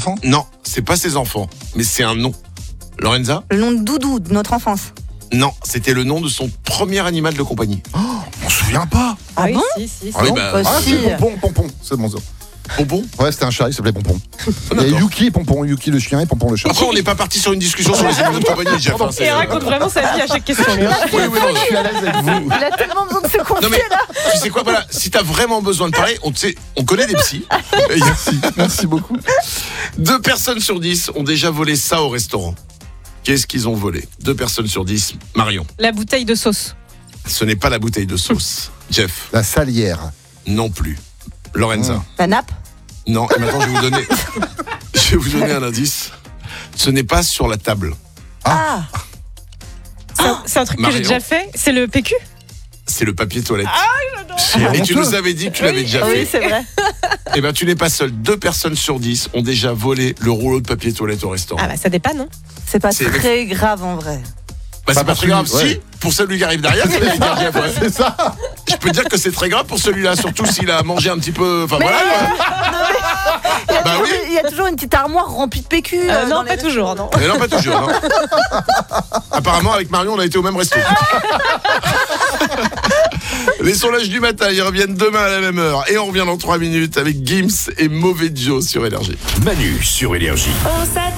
enfants? Non, c'est pas ses enfants, mais c'est un nom. Lorenza? Le nom de Doudou de notre enfance. Non, c'était le nom de son premier animal de compagnie. On se souvient pas. Ah oui, bon? si. Ah oui, Non, bah, pas Ah, si. c'est Pompon. C'est bon ça. Bonbon. Ouais, c'était un chat, il s'appelait Pompon. Il y a D'accord. Yuki et Pompon. Yuki le chien et Pompon le chat. Après, on n'est pas parti sur une discussion sur les animaux de compagnie, Jeff. hein, Il raconte vraiment sa vie à chaque question. lui, hein. Oui, oui, non. Je suis à l'aise avec vous. Il a tellement besoin de se confier Non mais là. tu sais quoi, voilà, si t'as vraiment besoin de parler, on connaît des psys. Et Merci beaucoup. 2 personnes sur 10 ont déjà volé ça au restaurant. Qu'est-ce qu'ils ont volé? 2 personnes sur 10. Marion. La bouteille de sauce. Ce n'est pas la bouteille de sauce. Jeff. La salière. Non plus. Lorenza. La nappe. Non. Et maintenant je vais vous donner un indice. Ce n'est pas sur la table. Ah. C'est un truc que Marion. j'ai déjà fait. C'est le PQ. C'est le papier toilette. C'est Et tu honteux. nous avais dit que tu l'avais déjà Oui, fait. c'est vrai. Eh ben tu n'es pas seul. 2 personnes sur 10 ont déjà volé le rouleau de papier toilette au restaurant. Ah bah ça dépanne, non? C'est pas C'est- très grave en vrai. Bah, c'est pas très grave. ouais. Si, pour celui qui arrive derrière, c'est très grave, Jeff, ouais. C'est ça. Je peux dire que c'est très grave pour celui-là, surtout s'il a mangé un petit peu. Enfin Mais- voilà. quoi. Bah oui. Il y a toujours une petite armoire remplie de PQ. dans Non, les pas toujours, non. Mais non, pas toujours. Non. Apparemment, avec Marion, on a été au même resto. Les sondages du matin, ils reviennent demain à la même heure. Et on revient dans 3 minutes avec Gims et Mauvais Joe sur Énergie. Manu sur Énergie. On s'attend